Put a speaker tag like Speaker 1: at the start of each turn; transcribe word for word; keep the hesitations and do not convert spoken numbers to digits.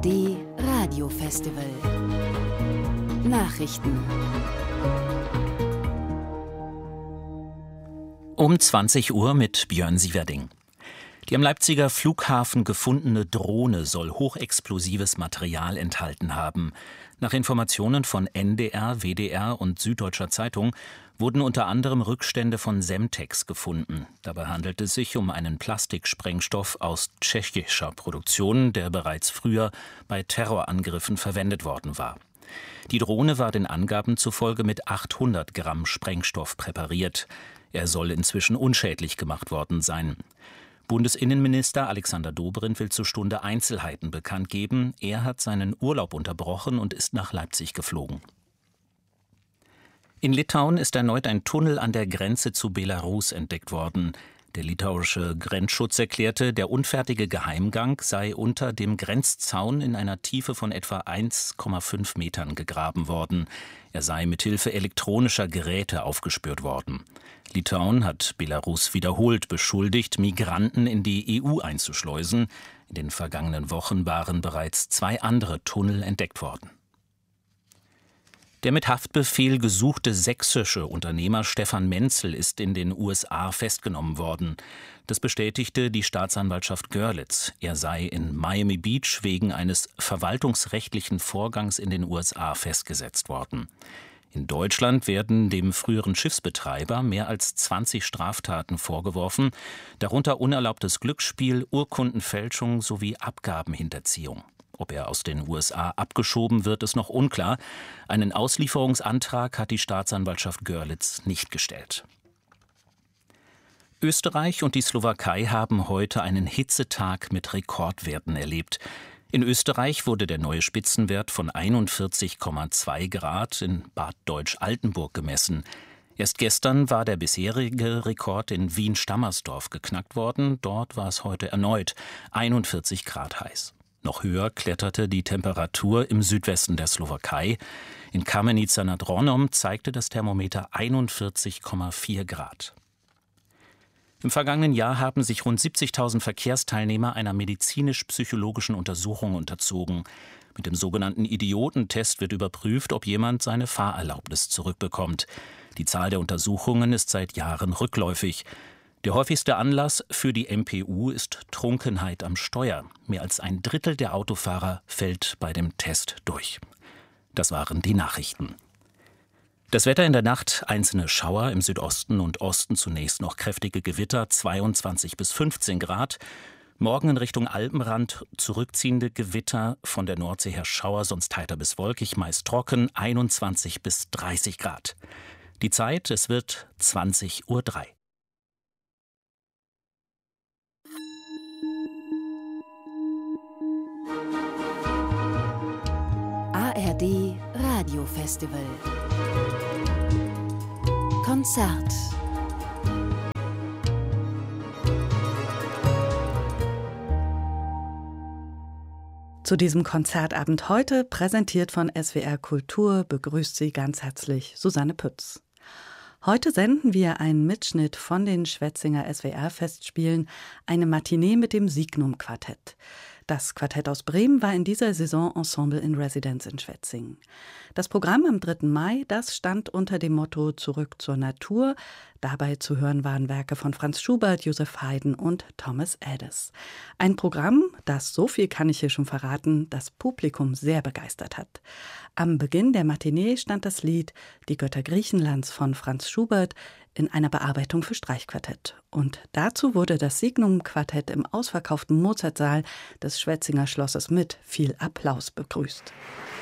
Speaker 1: D Radiofestival. Nachrichten.
Speaker 2: Um zwanzig Uhr mit Björn Sieverding. Die am Leipziger Flughafen gefundene Drohne soll hochexplosives Material enthalten haben. Nach Informationen von N D R, W D R und Süddeutscher Zeitung wurden unter anderem Rückstände von Semtex gefunden. Dabei handelt es sich um einen Plastiksprengstoff aus tschechischer Produktion, der bereits früher bei Terrorangriffen verwendet worden war. Die Drohne war den Angaben zufolge mit achthundert Gramm Sprengstoff präpariert. Er soll inzwischen unschädlich gemacht worden sein. Bundesinnenminister Alexander Dobrindt will zur Stunde Einzelheiten bekannt geben. Er hat seinen Urlaub unterbrochen und ist nach Leipzig geflogen. In Litauen ist erneut ein Tunnel an der Grenze zu Belarus entdeckt worden. Der litauische Grenzschutz erklärte, der unfertige Geheimgang sei unter dem Grenzzaun in einer Tiefe von etwa eins Komma fünf Metern gegraben worden. Er sei mithilfe elektronischer Geräte aufgespürt worden. Litauen hat Belarus wiederholt beschuldigt, Migranten in die E U einzuschleusen. In den vergangenen Wochen waren bereits zwei andere Tunnel entdeckt worden. Der mit Haftbefehl gesuchte sächsische Unternehmer Stefan Menzel ist in den U S A festgenommen worden. Das bestätigte die Staatsanwaltschaft Görlitz. Er sei in Miami Beach wegen eines verwaltungsrechtlichen Vorgangs in den U S A festgesetzt worden. In Deutschland werden dem früheren Schiffsbetreiber mehr als zwanzig Straftaten vorgeworfen, darunter unerlaubtes Glücksspiel, Urkundenfälschung sowie Abgabenhinterziehung. Ob er aus den U S A abgeschoben wird, ist noch unklar. Einen Auslieferungsantrag hat die Staatsanwaltschaft Görlitz nicht gestellt. Österreich und die Slowakei haben heute einen Hitzetag mit Rekordwerten erlebt. In Österreich wurde der neue Spitzenwert von einundvierzig Komma zwei Grad in Bad Deutsch-Altenburg gemessen. Erst gestern war der bisherige Rekord in Wien-Stammersdorf geknackt worden. Dort war es heute erneut einundvierzig Grad heiß. Noch höher kletterte die Temperatur im Südwesten der Slowakei. In Kamenica nad Hronom zeigte das Thermometer einundvierzig Komma vier Grad. Im vergangenen Jahr haben sich rund siebzigtausend Verkehrsteilnehmer einer medizinisch-psychologischen Untersuchung unterzogen. Mit dem sogenannten Idiotentest wird überprüft, ob jemand seine Fahrerlaubnis zurückbekommt. Die Zahl der Untersuchungen ist seit Jahren rückläufig. Der häufigste Anlass für die M P U ist Trunkenheit am Steuer. Mehr als ein Drittel der Autofahrer fällt bei dem Test durch. Das waren die Nachrichten. Das Wetter in der Nacht: einzelne Schauer im Südosten und Osten, zunächst noch kräftige Gewitter, zweiundzwanzig bis fünfzehn Grad. Morgen in Richtung Alpenrand zurückziehende Gewitter, von der Nordsee her Schauer, sonst heiter bis wolkig, meist trocken, einundzwanzig bis dreißig Grad. Die Zeit: es wird zwanzig Uhr drei.
Speaker 1: A R D Radiofestival. Konzert.
Speaker 3: Zu diesem Konzertabend heute, präsentiert von S W R Kultur, begrüßt Sie ganz herzlich Susanne Pütz. Heute senden wir einen Mitschnitt von den Schwetzinger S W R-Festspielen, eine Matinee mit dem Signum-Quartett. Das Quartett aus Bremen war in dieser Saison Ensemble in Residence in Schwetzingen. Das Programm am dritten Mai, das stand unter dem Motto Zurück zur Natur. Dabei zu hören waren Werke von Franz Schubert, Joseph Haydn und Thomas Edis. Ein Programm, das, so viel kann ich hier schon verraten, das Publikum sehr begeistert hat. Am Beginn der Matinee stand das Lied Die Götter Griechenlands von Franz Schubert in einer Bearbeitung für Streichquartett. Und dazu wurde das Signum-Quartett im ausverkauften Mozartsaal des Schwetzinger Schlosses mit viel Applaus begrüßt.